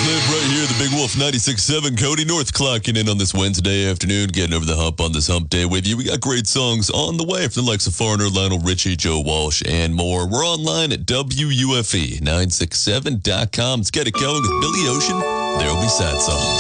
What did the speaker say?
Live right here, the Big Wolf 96.7. Cody North clocking in on this Wednesday afternoon, getting over the hump on this hump day with you. We got great songs on the way from the likes of Foreigner, Lionel Richie, Joe Walsh, and more. We're online at WUFE967.com. Let's get it going with Billy Ocean. There'll be sad songs.